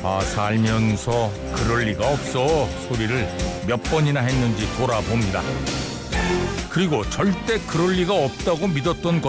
살면서 그럴 리가 없어 소리를 몇 번이나 했는지 돌아봅니다. 그리고 절대 그럴 리가 없다고 믿었던